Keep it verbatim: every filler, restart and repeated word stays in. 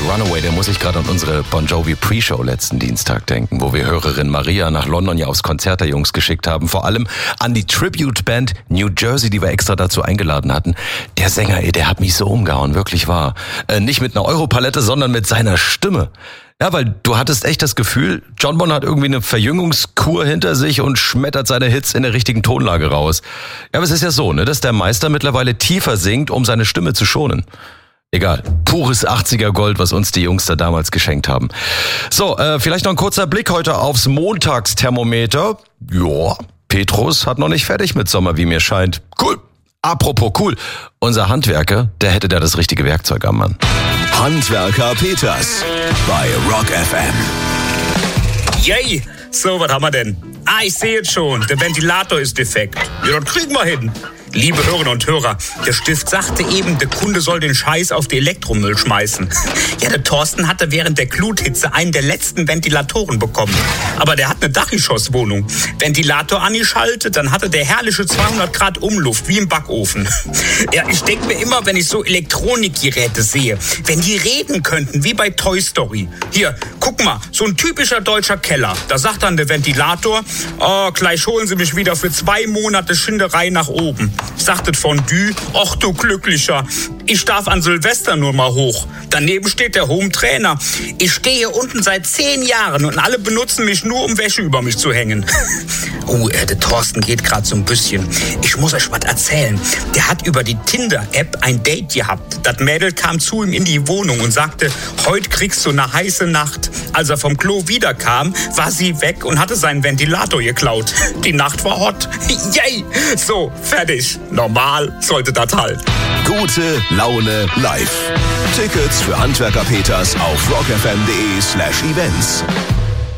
Runaway, da muss ich gerade an unsere Bon Jovi Pre-Show letzten Dienstag denken, wo wir Hörerin Maria nach London ja aufs Konzert der Jungs geschickt haben. Vor allem an die Tribute-Band New Jersey, die wir extra dazu eingeladen hatten. Der Sänger, ey, der hat mich so umgehauen, wirklich wahr. Äh, nicht mit einer Europalette, sondern mit seiner Stimme. Ja, weil du hattest echt das Gefühl, John Bon hat irgendwie eine Verjüngungskur hinter sich und schmettert seine Hits in der richtigen Tonlage raus. Ja, aber es ist ja so, ne, dass der Meister mittlerweile tiefer singt, um seine Stimme zu schonen. Egal, pures achtziger Gold, was uns die Jungs da damals geschenkt haben. So, äh, vielleicht noch ein kurzer Blick heute aufs Montagsthermometer. Joa, Petrus hat noch nicht fertig mit Sommer, wie mir scheint. Cool. Apropos cool, unser Handwerker, der hätte da das richtige Werkzeug am Mann. Handwerker Peters bei Rock F M. Yay! So, was haben wir denn? Ah, ich sehe jetzt schon, der Ventilator ist defekt. Ja, das kriegen wir hin. Liebe Hörerinnen und Hörer, der Stift sagte eben, der Kunde soll den Scheiß auf die Elektromüll schmeißen. Ja, der Thorsten hatte während der Gluthitze einen der letzten Ventilatoren bekommen. Aber der hat eine Dachgeschosswohnung. Ventilator angeschaltet, dann hatte der herrliche zweihundert Grad Umluft, wie im Backofen. Ja, ich denke mir immer, wenn ich so Elektronikgeräte sehe, wenn die reden könnten, wie bei Toy Story. Hier, guck mal, so ein typischer deutscher Keller. Da sagt dann der Ventilator, oh, gleich holen Sie mich wieder für zwei Monate Schinderei nach oben. Sagtet Fondue, ach du Glücklicher, ich darf an Silvester nur mal hoch. Daneben steht der Home-Trainer. Ich stehe hier unten seit zehn Jahren und alle benutzen mich nur, um Wäsche über mich zu hängen. Oh, äh, der Thorsten geht gerade so ein bisschen. Ich muss euch was erzählen. Der hat über die Tinder-App ein Date gehabt. Das Mädel kam zu ihm in die Wohnung und sagte, heute kriegst du eine heiße Nacht. Als er vom Klo wiederkam, war sie weg und hatte seinen Ventilator geklaut. Die Nacht war hot. Yay! So, fertig. Normal sollte das halt. Gute Laune live. Tickets für Handwerker Peters auf rockfm.de slash events.